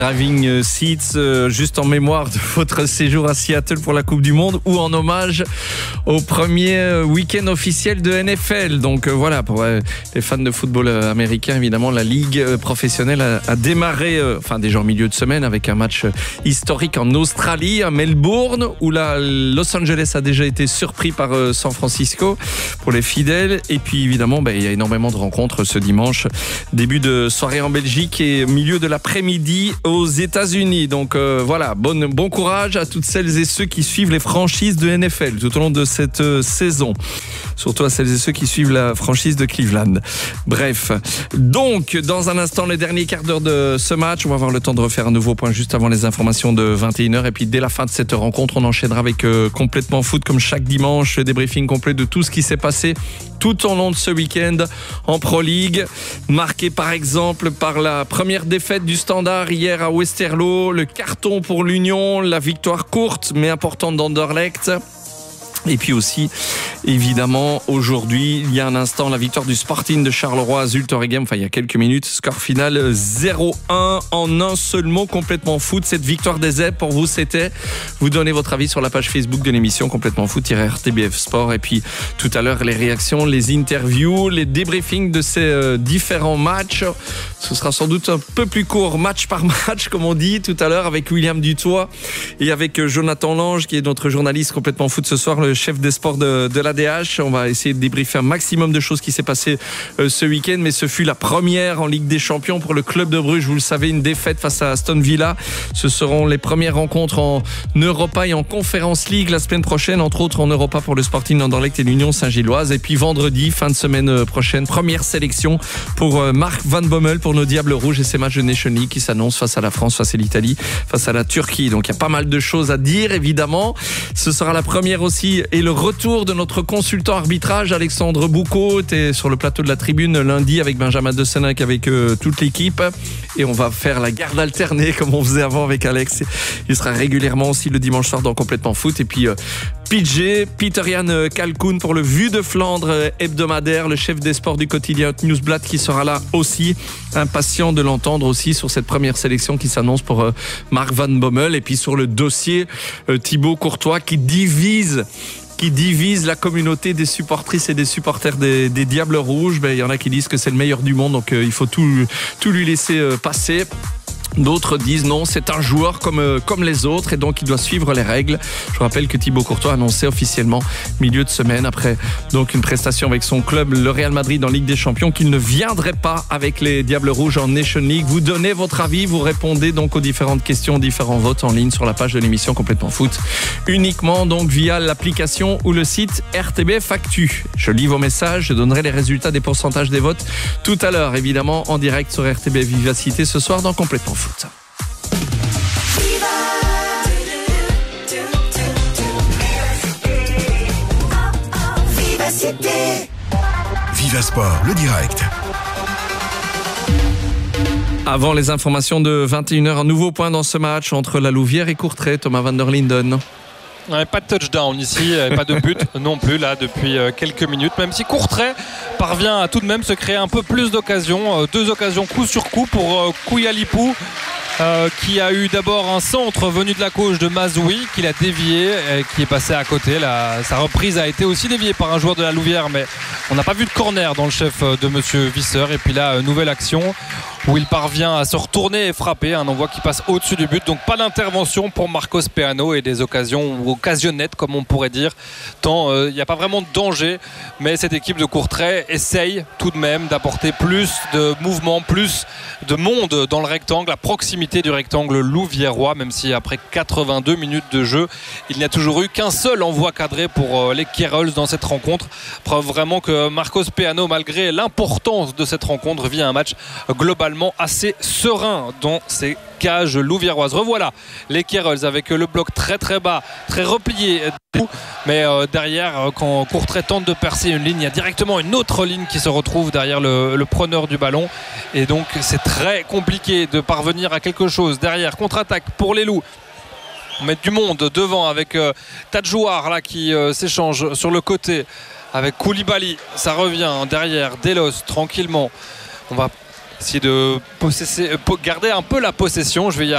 Driving Seats, juste en mémoire de votre séjour à Seattle pour la Coupe du Monde ou en hommage au premier week-end officiel de NFL. Donc voilà, pour les fans de football américain, évidemment, la ligue professionnelle a démarré, déjà en milieu de semaine, avec un match historique en Australie, à Melbourne, où Los Angeles a déjà été surpris par San Francisco pour les fidèles. Et puis évidemment, il y a énormément de rencontres ce dimanche. Début de soirée en Belgique et milieu de l'après-midi aux États-Unis. Donc voilà, bon courage à toutes celles et ceux qui suivent les franchises de NFL tout au long de cette saison. Surtout à celles et ceux qui suivent la franchise de Cleveland. Bref, donc dans un instant, les derniers quarts d'heure de ce match, on va avoir le temps de refaire un nouveau point juste avant les informations de 21h. Et puis dès la fin de cette rencontre, on enchaînera avec Complètement Foot comme chaque dimanche, le débriefing complet de tout ce qui s'est passé tout au long de ce week-end en Pro League, marqué par exemple par la première défaite du Standard hier à Westerlo, le carton pour l'Union, la victoire courte mais importante d'Anderlecht. Et puis aussi, évidemment, aujourd'hui, il y a un instant, la victoire du Sporting de Charleroi à Zulteregem, il y a quelques minutes, score final 0-1 en un seul mot, Complètement Foot. Cette victoire des Zèbres, pour vous, c'était, vous donnez votre avis sur la page Facebook de l'émission Complètement Foot-RTBF Sport. Et puis, tout à l'heure, les réactions, les interviews, les débriefings de ces différents matchs. Ce sera sans doute un peu plus court, match par match, comme on dit tout à l'heure, avec William Dutoit et avec Jonathan Lange, qui est notre journaliste Complètement Foot ce soir, le chef des sports de l'ADH. On va essayer de débriefer un maximum de choses qui s'est passé ce week-end, mais ce fut la première en Ligue des Champions pour le club de Bruges. Vous le savez, une défaite face à Aston Villa. Ce seront les premières rencontres en Europa et en Conference League la semaine prochaine, entre autres en Europa pour le Sporting d'Anderlecht et l'Union Saint-Gilloise. Et puis vendredi, fin de semaine prochaine, première sélection pour Mark Van Bommel pour nos Diables Rouges et ses matchs de Nation League qui s'annoncent face à la France, face à l'Italie, face à la Turquie. Donc il y a pas mal de choses à dire, évidemment. Ce sera la première aussi et le retour de notre consultant arbitrage Alexandre Boucaud était sur le plateau de la tribune lundi avec Benjamin De Senac, avec toute l'équipe, et on va faire la garde alternée comme on faisait avant avec Alex. Il sera régulièrement aussi le dimanche soir dans Complètement Foot. Et puis Peter-Jan Kalkoun pour le Vue de Flandre hebdomadaire, le chef des sports du quotidien Newsblad, qui sera là aussi, impatient de l'entendre aussi sur cette première sélection qui s'annonce pour Mark Van Bommel. Et puis sur le dossier Thibaut Courtois qui divise la communauté des supportrices et des supporters des Diables Rouges. Il y en a qui disent que c'est le meilleur du monde, donc il faut tout lui laisser passer. D'autres disent non, c'est un joueur comme les autres et donc il doit suivre les règles. Je rappelle que Thibaut Courtois a annoncé officiellement milieu de semaine, après donc une prestation avec son club, le Real Madrid, en Ligue des Champions, qu'il ne viendrait pas avec les Diables Rouges en Nation League. Vous donnez votre avis, vous répondez donc aux différentes questions, aux différents votes en ligne sur la page de l'émission Complètement Foot, uniquement donc via l'application ou le site RTBF Actu. Je lis vos messages, je donnerai les résultats des pourcentages des votes tout à l'heure, évidemment en direct sur RTBF Vivacité ce soir dans Complètement Foot. Viva Sport, le direct. Avant les informations de 21h, un nouveau point dans ce match entre la Louvière et Courtrai. Thomas van der Linden. Pas de touchdown ici, pas de but non plus là depuis quelques minutes, même si Courtrai parvient à tout de même se créer un peu plus d'occasions, 2 occasions coup sur coup pour Kouyalicou, qui a eu d'abord un centre venu de la gauche de Mazoui qu'il a dévié et qui est passé à côté. Sa reprise a été aussi déviée par un joueur de la Louvière, mais on n'a pas vu de corner dans le chef de monsieur Visser. Et puis là, nouvelle action où il parvient à se retourner et frapper, un envoi qui passe au-dessus du but. Donc pas d'intervention pour Marcos Peano et des occasions ou occasionnettes comme on pourrait dire, tant il n'y a pas vraiment de danger, mais cette équipe de Courtrai essaye tout de même d'apporter plus de mouvement, plus de monde dans le rectangle, la proximité du rectangle louviérois, même si après 82 minutes de jeu, il n'y a toujours eu qu'un seul envoi cadré pour les Kérolles dans cette rencontre. Preuve vraiment que Marcos Peano, malgré l'importance de cette rencontre, vit un match globalement assez serein dans ses cages louviéroises. Revoilà les Kérolles avec le bloc très très bas, très replié, mais derrière, quand Courtrai tente de percer une ligne, il y a directement une autre ligne qui se retrouve derrière le preneur du ballon, et donc c'est très compliqué de parvenir à quelque chose. Derrière, contre-attaque pour les Loups. On met du monde devant avec Tadjouar là qui s'échange sur le côté avec Koulibaly. Ça revient derrière, Delos tranquillement. On va essayer de garder un peu la possession. Je vais y